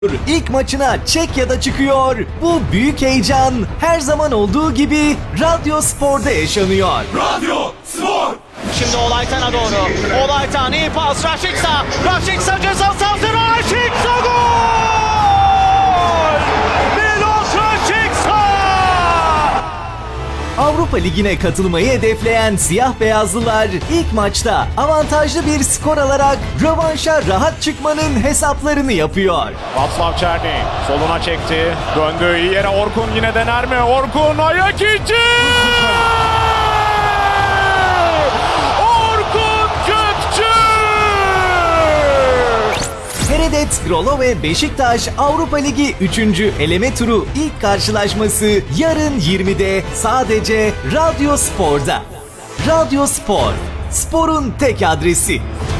İlk maçına Çekya'da çıkıyor. Bu büyük heyecan her zaman olduğu gibi Radyo Spor'da yaşanıyor. Radyo Spor! Şimdi Olaytan'a doğru. Olaytan iyi pas. Raşitsa. Raşitsa ceza sahası. Raşitsa gol! Milos Raşitsa! Avrupa Ligi'ne katılmayı hedefleyen siyah beyazlılar ilk maçta avantajlı bir skor alarak rövanşa rahat çıkmanın hesaplarını yapıyor. Václav Černý soluna çekti. Döndü iyi yere, Orkun yine dener mi? Orkun ayak içi! Orkun Kökçü! Keredet, Grolo ve Beşiktaş Avrupa Ligi 3. eleme turu ilk karşılaşması yarın 20'de sadece Radyo Spor'da. Radyo Spor, sporun tek adresi.